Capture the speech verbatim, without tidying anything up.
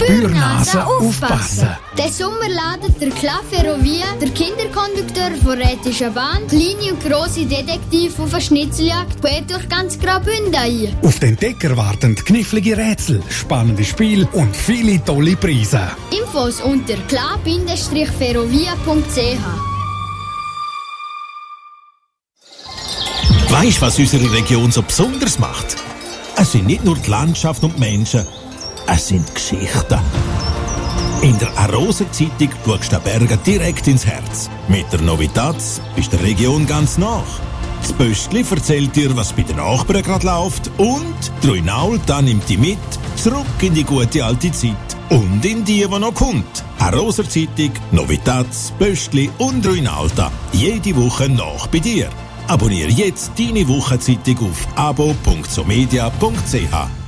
Spürnase aufpassen. Den Sommer ladet der Club Ferrovia, der Kinderkondukteur von Rätischer Bahn, kleine und grosse Detektive auf eine Schnitzeljagd quer durch ganz Graubünden ein. Auf den Entdecker warten knifflige Rätsel, spannende Spiele und viele tolle Preise. Infos unter club ferrovia punkt c h. Weisst du, was unsere Region so besonders macht? Es sind nicht nur die Landschaft und die Menschen, es sind die Geschichten. In der Arosa Zeitung schaust du den Bergen direkt ins Herz. Mit der Novitatz bist du der Region ganz nach. Das Pöstli erzählt dir, was bei den Nachbarn gerade läuft, und die Ruinalta nimmt dich mit zurück in die gute alte Zeit und in die, die noch kommt. Arosa Zeitung, Novitatz, Pöstli und Ruinalta. Jede Woche nach bei dir. Abonniere jetzt deine Wochenzeitung auf abo punkt somedia punkt c h.